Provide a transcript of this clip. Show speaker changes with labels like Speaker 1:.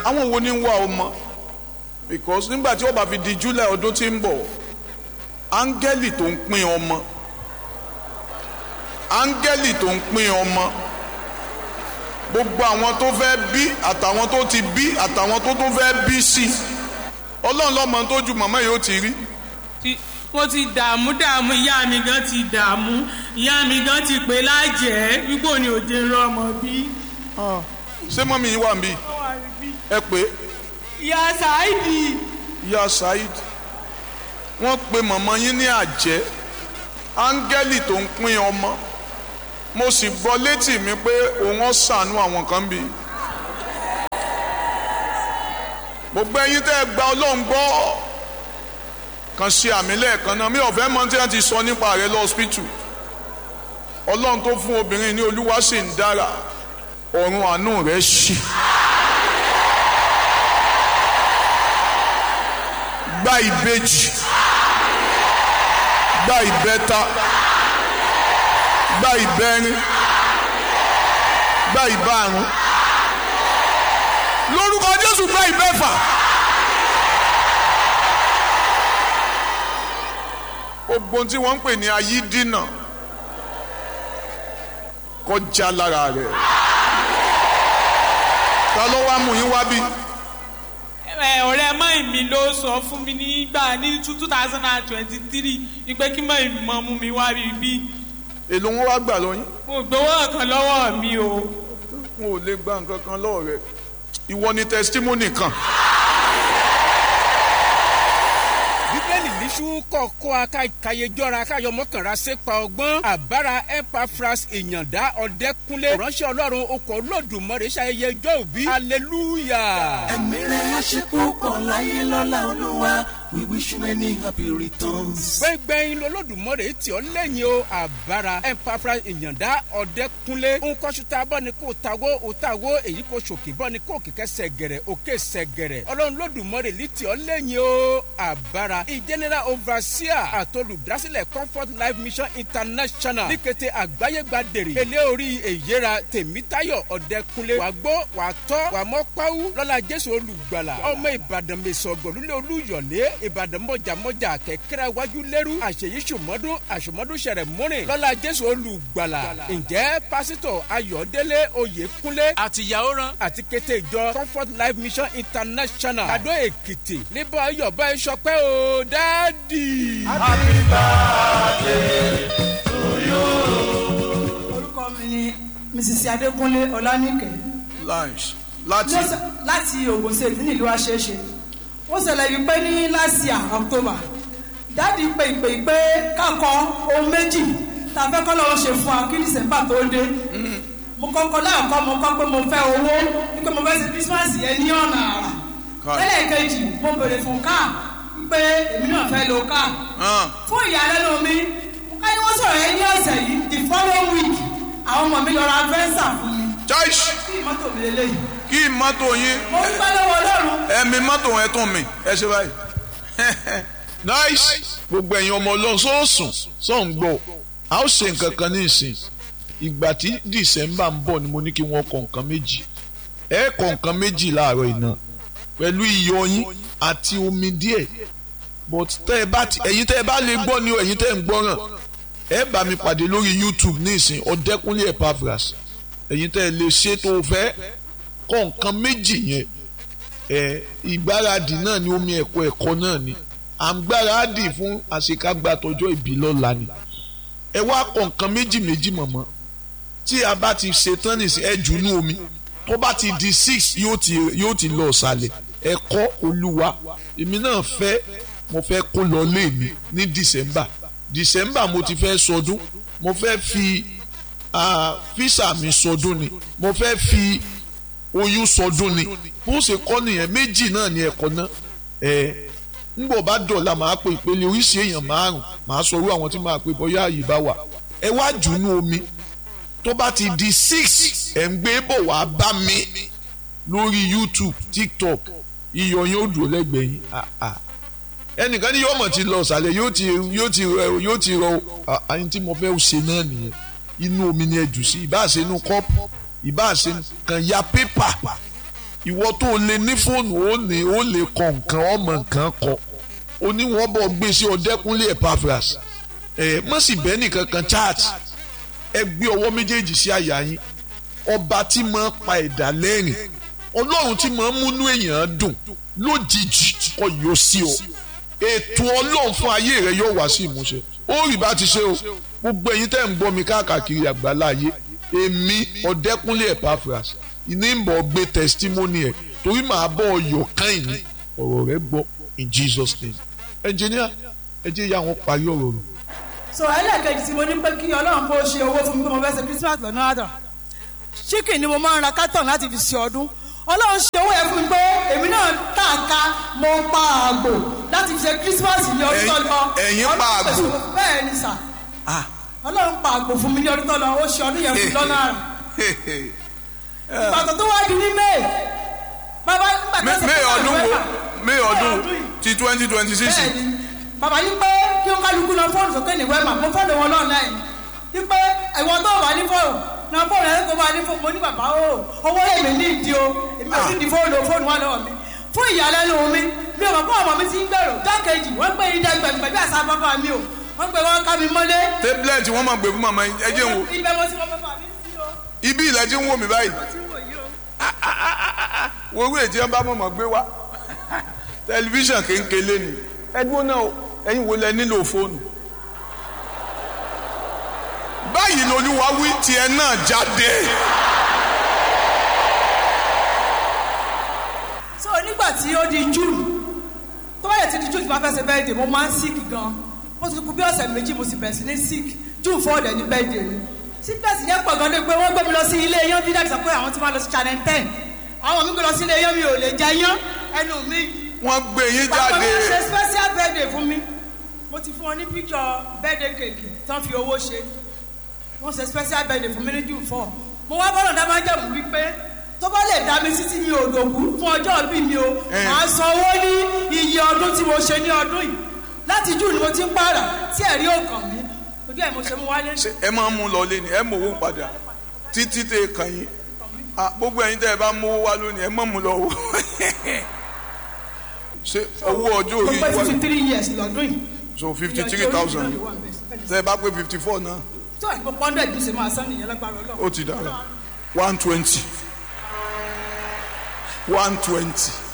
Speaker 1: àwọn wo ni ń wá ọmọ because nígbà tí ó bá fi di July ọdún tí ń bọ̀ áńgẹ́lì tó ń pín ọmọ áńgẹ́lì tó ń pín ọmọ gbogbo àwọn tó fẹ́ bí àtàwọn tó ti bí àtàwọn tó tún fẹ́ bí sí ọlọ́run lọ́mọ tó ju màmá yìí ó ti rí.
Speaker 2: mo ti dààmú ìyá mi gan ti dààmú ìyá mi gan ti pè lájẹ́ wípé ni òde ń rọ ọmọ bí.
Speaker 1: ṣé mọ́mí yín wà ń bí ẹ pé.
Speaker 2: ìyá Saidi.
Speaker 1: ìyá Saidi wọ́n pe màmá yín ní àjẹ́ áńgẹ́lì tó ń pín ọmọ mo sì gbọ́ létí mi pé òun ó ṣàánú àwọn kan bí. gbogbo ẹ̀yin tẹ́ ẹ gba Ọlọ́run gbọ́ kan ṣe àmì lẹ́ẹ̀kan náà mi ò fẹ́ mọ̀ tí wọ́n ti sọ nípa rẹ̀ lọ́ọ́sìpìtù Ọlọ́run tó fún obìnrin ní Olúwa sì ń dára ọ̀run àánú rẹ̀ ṣí. gba ìbejì gba ìbẹ́ta gba ìbẹ́rin gba ìbárun lórúkọ Jésù gba ìbẹ́fà. gbogbo tí wọ́n ń pè ní ayídínà kọjá lára rẹ̀. ta ló wá mú yín wá bí.
Speaker 2: ọ̀rẹ́ mọ́ mi ló sọ fún mi nígbà ní 2023 ìpè kí mọ́ ìmọ̀ mú mi wá rí bí.
Speaker 1: èló wọn wá gbà lọ́yìn.
Speaker 2: mo gbowó kan lọ́wọ́ mi o.
Speaker 1: wọn ò lè gba nǹkan kan lọ́wọ́ rẹ̀ ìwọ ni testimony kan.
Speaker 3: bíbélì níṣu kọ̀ọ̀kọ́ akayejọ́ra káyọmọ́kànra sépa ọgbọ́n àbára Epaphras ìyàndá ọ̀dẹ́kúnlé ránṣẹ́ ọlọ́run okọ̀ olódùmarè ṣayẹyẹ ọjọ́ òbí hallelujah.
Speaker 4: ẹ̀mí rẹ̀ á ṣe púpọ̀ láyé lọ́lá olúwa we wish you many happy returns.
Speaker 3: gbẹ̀ngbẹ̀yìn lọ́lọ́dùmarè tí ọ lẹ́yìn o àbára Epaphras ìyàndá ọ̀dẹ́kúnlé nkọ́ṣúta bọ́ni kò tawó òtawó èyí kò ṣòkè bọ́ni kò kẹ̀kẹ́ sẹ̀gẹ̀rẹ̀ òkè sẹ̀gẹ̀rẹ̀ ọlọ́run lọ́dùmarè ní tí ọ lẹ́yìn o àbára general overseer àtolùdásílẹ̀ Comfort Life Mission International ní kété àgbáyé gbàdèrè èlé orí èyíra Tèmítáyọ̀ ọ̀dẹ́kúnlé wà gbọ́ wà tọ́ wà mọ́ pàwú lọ́la Jésù olùgbàlà ọmọ Ìbàdàn mẹ́sọ̀gọ̀ lulẹ̀ olúyọ̀lé Ìbàdàn mọ̀jàmọ́jà kẹ̀kẹ́rẹ́ wájú lẹ́rú àṣeyí àṣùmọ́dún ṣẹ̀rẹ̀ múrin lọ́la Jésù olùgbàlà ǹjẹ́ pásítọ̀ Ayọ̀délé Oyèkúnlé àtìyàwó rán àti kété ìjọ Comfort Life Mission International Kàdó Èkìtì níbo ayọ̀bá ìṣọpẹ́ o dáàdì.
Speaker 4: happy birthday to you.
Speaker 5: orúkọ mi ni Mrs. Adékúnlé Ọlánìkẹ́. láti Ògùn State nílùú Àṣeṣe ó ṣẹlẹ̀ yìí pé ní last year October dáàdi pé kákọ ohun méjì tá a fẹ́ kọ́ lọ́wọ́ ṣe fún wa kí December tó dé mo kọ́kọ́ láàkọ́ mo kọ́ pé mo fẹ́ owó wípé mo fẹ́ ṣe Christmas yẹn ní ọ̀nà àrà lẹ́lẹ́kejì mo bèrè fún káà pé èmi náà fẹ́ lo káà fún ìyàlẹ́nu mi káyọ̀ wọ́n sọ̀rọ̀ yẹn ní ọ̀sẹ̀ yìí the following week àwọn ọmọ mi lọ ra Venza fún mi kí mọ́tò mi lélẹ́yìí
Speaker 1: kí mọ́tò yín.
Speaker 5: mo ń gbá lọ́wọ́ Ọlọ́run.
Speaker 1: ẹ̀mí mọ́tò ẹ̀ tún mi ẹ ṣe báyìí. nice gbogbo ẹ̀yin ọmọ Ọlọ́run sọ́ọ̀sùn sọ́ọ̀n gbọ́ a ó ṣe nǹkan kan ní ìsìn ìgbà tí December ń bọ̀ ni mo ní kí wọ́n kọ nǹkan méjì ẹ kọ nǹkan méjì láàárọ̀ iná pẹ̀lú iyọ̀ yín àti omi díẹ̀ but ẹ̀yin tẹ́ ẹ bá lè gbọ́ ni o ẹ̀yin tẹ́ ẹ ń gbọ́ràn ẹ bá mi pàdé lórí YouTube ní ìsìn Ọ̀dẹ́kúnlé Epaphras ẹ̀yin tẹ́ ẹ lè ṣe tó fẹ́ kọ nǹkan méjì yẹn ìgbáradì náà ni omi ẹ̀kọ́ náà ni à ń gbáradì fún àṣekágbá tọjọ́ ìbí lọ́la ni ẹ wá kọ nǹkan méjì mọ̀mọ́ tí a bá ti ṣe tán nìsín ẹ jù nú omi tó bá ti di 6 yóò ti lọ ṣàlẹ̀ ẹ kọ́ Olúwa èmi náà mo fẹ́ kó lọ lé mi ní December mo ti fẹ́ sọdún mo fẹ́ fi físà mi sọdún ni mo fẹ́ fi oyún sọdún ni bó ṣe kọ́ nìyẹn méjì náà ni ẹ̀kọ́ náà ńgbọ̀ bá dọ̀la máa pe ìpele oríṣi èèyàn 5 máa sọ̀rọ̀ àwọn tí máa pe bọ́yá àyè bá wà ẹ wá jùnú omi tó bá ti di 6 ẹ̀ ń gbé bọ̀ wá bá mi lórí YouTube TikTok iyọ̀ yín ó dúró lẹ́gbẹ̀ẹ́ yín ẹnìkan ní yóò mọ̀ ti lọ sàlẹ̀ yóò ti rọ àyìn tí mo fẹ́ ṣe náà nìyẹn inú omi ni ẹ jù sí ìbáṣe inú kọ́ọ̀pù ìbáṣe kan ya pépà ìwọ tó lè ní fóònù ó lè kọ nǹkan ọmọ nǹkan kọ ó ní wọ́n bọ̀ gbé sí Ọdẹ́kúnlé Epaphras má sì bẹ́ẹ̀ nìkan kan chat ẹ gbé ọwọ́ méjèèjì sí àyà yín ọba tí máa pa ẹ̀dá lẹ́rìn ọlọ́run tí máa múnú èèyàn dùn lójijì kọ yóò sí o ètò ọlọ́run fún ayé rẹ yóò wá sí ìmúṣẹ ó rí bá ti ṣe o gbogbo ẹ̀yin tẹ́ ń gbọ́ mi káàkiri àgbáláyé èmi Ọdẹ́kúnlé Epaphras ìní ń bọ̀ gbé testimony ẹ̀ torí màá bọ̀ ọyọ̀ káyìn ní ọ̀rọ̀ rẹ gbọ́ in Jesus name engineer ẹ jẹ́ ìyá wọn parí ọ̀rọ̀ rẹ.
Speaker 5: so ẹlẹ́ẹ̀kejì tí mo ní pé kí ọlọ́run kó ṣe owó fún mi pé mo fẹ́ ṣe Christmas lọ́nà àdàn chicken ni mo máa ń ra carton láti fi ṣe ọdún ọlọ́run ṣe owó yẹn fún mi pé èmi náà tààka mo pa àgbò láti fi ṣe Christmas ní ọdún tó lọ.
Speaker 1: ẹ̀yin pa àgbò
Speaker 5: bẹ́ẹ̀ ni sà ọlọ́run pa àgbò fún mi ní ọdún tó lọ ó ṣe ọdún yẹn fún lọ́nà àrùn. ìbàdàn tó wá di ní May bàbá
Speaker 1: May ọdún ti 2026.
Speaker 5: bẹ́ẹ̀ni bàbá yìí pé kí n kálukú lọ fóònù sókè ní wẹ́mà mo fóònù wọn lọ́nà ẹ̀ yìí pé ìwọ tó wà ní fóònù náà fóònù ẹ̀ kó bá ní fóònù mo ní bàbá o owó èmi ní ìdí o èmi ò sí di fóònù wà lọ́wọ́ mi fún ìyàlẹ́nu mi ò mọ̀ fún ọmọ mi ti ń gbèrò dákejì wọ́n pè é dẹ́gbẹ̀gbẹ̀ bí àṣà bàbá mi o wọ́n pè wọ́n ká mi mọ́lé. tablet
Speaker 1: wọ́n máa gbé fún màmá ẹ jẹ́ wo.
Speaker 5: ibẹ̀ mo ti wọ́n bàbá mi sí o.
Speaker 1: ibi ilẹ̀ tí ń wò mí báyìí. wo owó ètí ẹ bá mọ̀mọ́ gbé wá tẹlifíṣàn kéńkéle ni ẹdún náà ẹ̀yin wo lẹ nílò fóònù. báyìí lolúwa wí tiẹ̀ náà jáde.
Speaker 5: so nígbà tí ó di June tó bá yẹ ti di June tí wọ́n fẹ́ ṣe birthday mo máa ń sick gan mo ti kú bí ọ̀sẹ̀ méjì mo sì bẹ̀rẹ̀ sí ní sick June 4 dẹ̀ ní birthday mi sickness yẹn pọ̀ gan ni pé wọ́n gbé mi lọ sí ilé yán bí dáàbì sọ pé àwọn ti máa lọ sí Channel 10 àwọn mi gbé lọ sí ilé yán mi ò lè jẹ yán ẹnu mi.
Speaker 1: wọ́n gbé yín jáde.
Speaker 5: báwo ni wọ́n ṣe special birthday fún mi mo ti fún wọn ní picture birthday cake tán fi owó ṣe wọ́n ṣe special birthday fún mi ní June 4 mo wá bọ́lọ̀ dá máa jẹ́ wù wípé tó bá lè dá mi títí mi ò dòkú fún ọjọ́ bí mi o màá sanwó ní iye ọdún tí mo ṣe ní ọdún yìí láti June ni mo ti ń pààrà tí ẹ̀rí òkàn mi ojú ẹ̀ mo ṣe mú wálé.
Speaker 1: ẹ máa ń mú lọ lé ni ẹ mọ owó padà títí tẹ kàn yín gbogbo ẹ̀yin tẹ ẹ bá mú owó wá lónìí ẹ mọ̀ mú lọ owó. ṣé owó ọjọ́ orí
Speaker 5: wa. mo pé 53 years lọ́dún yìí.
Speaker 1: so 53,000 tẹ ẹ bá pé 54 náà.
Speaker 5: tó àìpọ̀ pọ́ndẹ̀ ìdúnṣe máa sán nìyẹn lágbára Ọlọ́run.
Speaker 1: ó ti dára 120.